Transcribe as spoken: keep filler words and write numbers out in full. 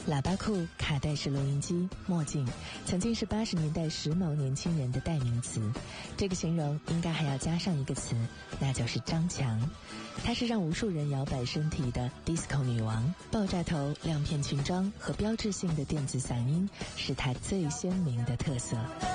喇叭裤、卡带式录音机、墨镜，曾经是八十年代时髦年轻人的代名词。这个形容应该还要加上一个词，那就是张强。她是让无数人摇摆身体的 disco 女王，爆炸头、亮片裙装和标志性的电子嗓音是她最鲜明的特色。